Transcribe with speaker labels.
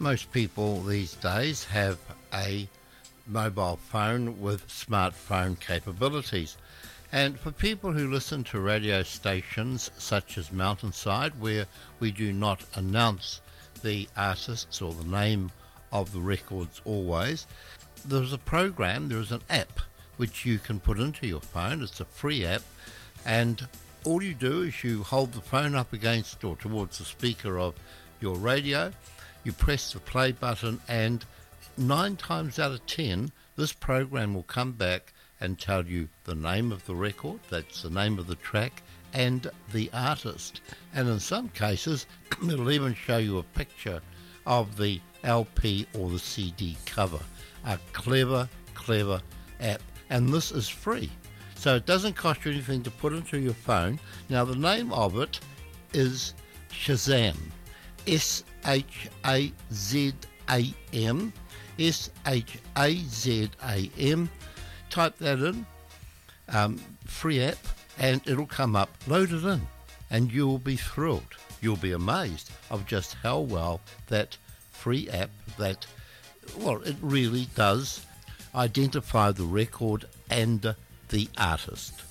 Speaker 1: Most people these days have a mobile phone with smartphone capabilities. And for people who listen to radio stations such as Mountainside, where we do not announce the artists or the name of the records always, there's a program, there's an app which you can put into your phone. It's a free app, and all you do is you hold the phone up against or towards the speaker of your radio, you press the play button, and 9 times out of 10 this program will come back and tell you the name of the record, that's the name of the track, and the artist. And in some cases it'll even show you a picture of the LP or the CD cover. A clever app, and this is free, so it doesn't cost you anything to put into your phone. Now the name of it is Shazam, Shazam, Shazam. Type that in, free app, and it'll come up. Load it in and you'll be thrilled. You'll be amazed of just how well that free app, it really does identify the record and the artist.